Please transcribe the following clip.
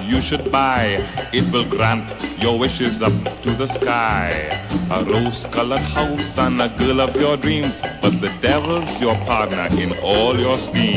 you should buy. It will grant your wishes up to the sky. A rose-colored house and a girl of your dreams, but the devil's your partner in all your schemes.